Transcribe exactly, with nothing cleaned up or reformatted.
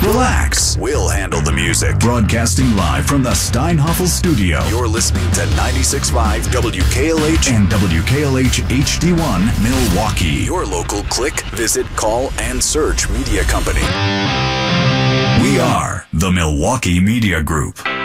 Relax. We'll handle the music. Broadcasting live from the Steinhoffel studio. You're listening to ninety-six point five W K L H and W K L H H D one Milwaukee. Your local click, visit, call, and search media company. We are the Milwaukee Media Group.